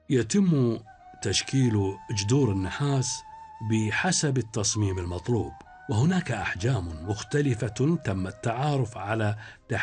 يتم تشكيل جدور النحاس بحسب التصميم المطلوب، وهناك أحجام مختلفة تم التعارف على